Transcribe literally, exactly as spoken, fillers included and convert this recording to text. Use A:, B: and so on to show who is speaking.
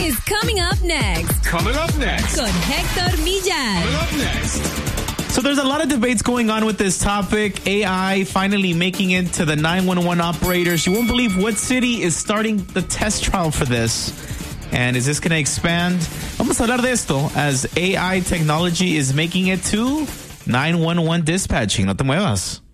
A: is coming up next.
B: Coming up next.
A: Con Héctor Millar.
B: Coming up next.
C: So there's a lot of debates going on with this topic. A I finally making it to the nine one one operators. You won't believe what city is starting the test trial for this. And is this going to expand? Vamos a hablar de esto as A I technology is making it to nine one one dispatching. No te muevas.